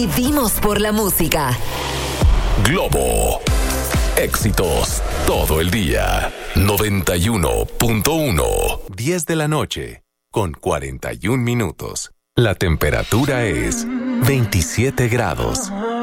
Vivimos por la música. Globo. Éxitos todo el día. 91.1. 10 de la noche, con 41 minutos. La temperatura es 27 grados.